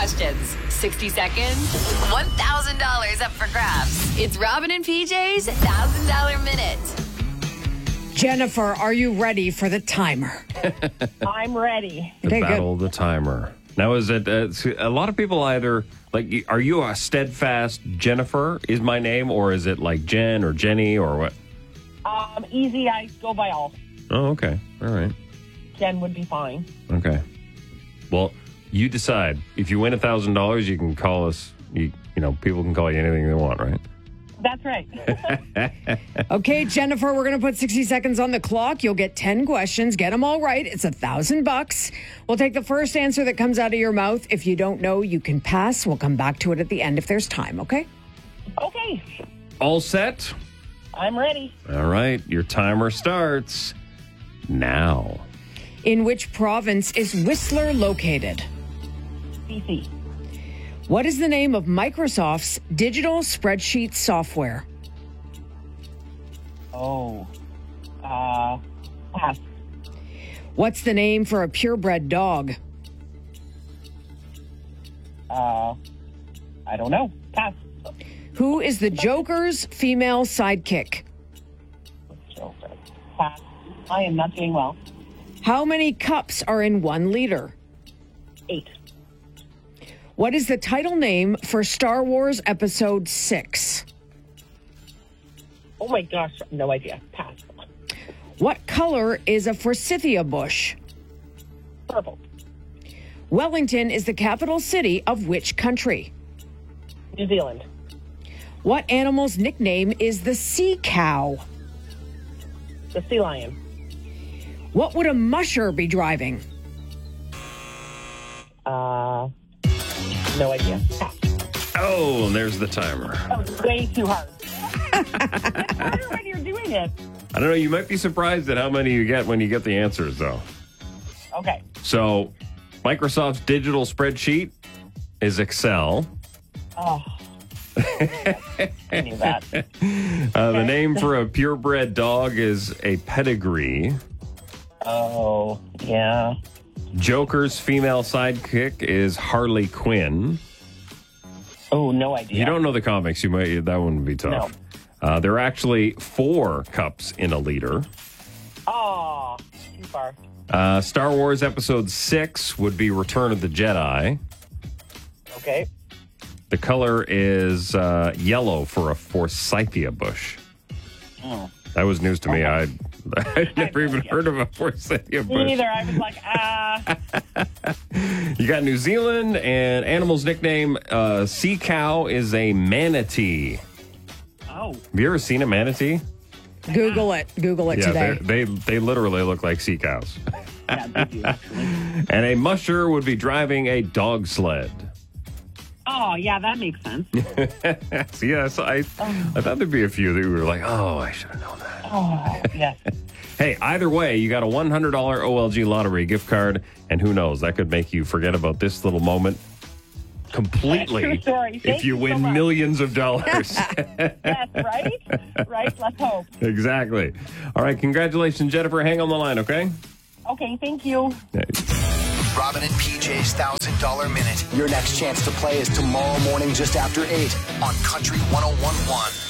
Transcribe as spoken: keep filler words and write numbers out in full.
questions, sixty seconds, one thousand dollars up for grabs. It's Robin and P J's one thousand dollars Minute. Jennifer, are you ready for the timer? I'm ready. The Okay, battle of the timer. Now, is it uh, a lot of people either like? Are you a steadfast Jennifer? Is my name, or is it like Jen or Jenny or what? Um, easy, I go by all. Oh, okay, all right, Jen would be fine. okay. Well, you decide. If you win a thousand dollars, you can call us. You, you know, people can call you anything they want, right? That's right. Okay, Jennifer, we're going to put sixty seconds on the clock. You'll get ten questions. Get them all right. It's a thousand bucks. We'll take the first answer that comes out of your mouth. If you don't know, you can pass. We'll come back to it at the end if there's time, okay? Okay, All set? I'm ready. All right, your timer starts now. In which province is Whistler located? B C. What is the name of Microsoft's digital spreadsheet software? Oh. Uh, pass. What's the name for a purebred dog? Uh, I don't know. Pass. Who is the Joker's female sidekick? Pass. I am not doing well. How many cups are in one liter? Eight. What is the title name for Star Wars Episode six? Oh my gosh, no idea. Pass. What color is a forsythia bush? Purple. Wellington is the capital city of which country? New Zealand. What animal's nickname is the sea cow? The sea lion. What would a musher be driving? Uh, no idea. Pass. Oh, and there's the timer. That was way too hard. I wonder when you're doing it. I don't know. You might be surprised at how many you get when you get the answers, though. Okay. So, Microsoft's digital spreadsheet is Excel. Oh. I knew that. Uh, the name for a purebred dog is a pedigree. Oh, yeah. Joker's female sidekick is Harley Quinn. Oh, no idea. If you don't know the comics, you might that one would be tough. No. Uh, there are actually four cups in a liter. Oh, too far. Uh, Star Wars Episode six would be Return of the Jedi. Okay. The color is uh, yellow for a forsythia bush. Oh. That was news to me. I I'd never no even idea. heard of a forsythia bush. Me neither. I was like, ah. You got New Zealand, and animal's nickname, uh, sea cow, is a manatee. Oh. Have you ever seen a manatee? Google it. Google it Yeah, today. they they literally look like sea cows. Yeah, they do, actually. And a musher would be driving a dog sled. Oh, yeah, that makes sense. So, yeah, so I, I thought there'd be a few that were like, oh, I should have known that. Oh, yes. Hey, either way, you got a one hundred dollars O L G lottery gift card, and who knows, that could make you forget about this little moment completely True story. if Thank you you win so much. millions of dollars. Yes, right? Right, let's hope. Exactly. All right, congratulations, Jennifer. Hang on the line, okay? Okay, thank you. Robin and P J's one thousand dollars Minute. Your next chance to play is tomorrow morning just after eight on Country one oh one point one.